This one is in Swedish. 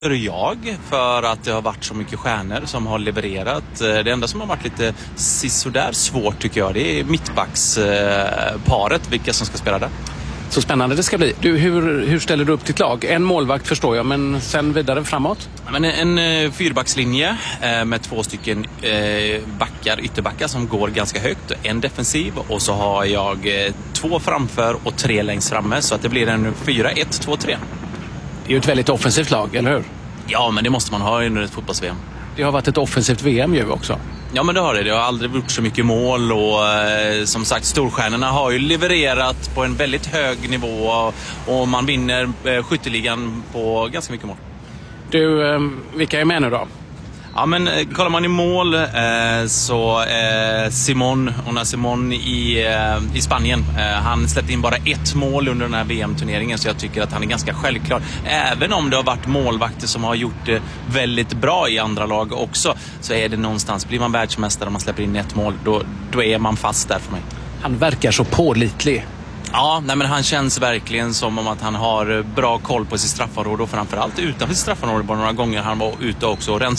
Jag för att det har varit så mycket stjärnor som har levererat. Det enda som har varit lite sisådär svårt tycker jag, det är mittbacksparet, vilka som ska spela där. Så spännande det ska bli. Du, hur ställer du upp ditt lag? En målvakt förstår jag, men sen vidare framåt? Men en fyrbackslinje med 2 stycken ytterbackar som går ganska högt. En defensiv och så har jag 2 framför och 3 längst framme. Så att det blir en 4-1-2-3. Det är ju ett väldigt offensivt lag, eller hur? Ja, men det måste man ha under ett fotbolls-VM. Det har varit ett offensivt VM ju också. Ja, men det har det. Det har aldrig gjort så mycket mål och som sagt, storstjärnorna har ju levererat på en väldigt hög nivå och man vinner skytteligan på ganska mycket mål. Du, vilka är med nu då? Ja, men kollar man i mål så Simon i Spanien. Han släppte in bara 1 mål under den här VM-turneringen, så jag tycker att han är ganska självklar. Även om det har varit målvakter som har gjort det väldigt bra i andra lag också, så är det någonstans, blir man världsmästare om man släpper in 1 mål, då är man fast där för mig. Han verkar så pålitlig. Ja, men han känns verkligen som om att han har bra koll på sitt straffområde och framförallt utanför sitt straffområde. Bara några gånger han var ute också och rensade